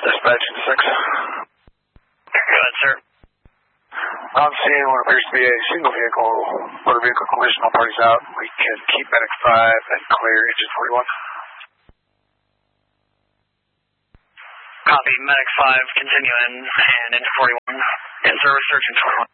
Dispatch 6. Go ahead, sir. I'm seeing what appears to be a single vehicle, motor vehicle collision. All parties out. We can keep Medic 5 and clear engine 41. Copy, Medic 5, continue in and into 41. In service, searching 21.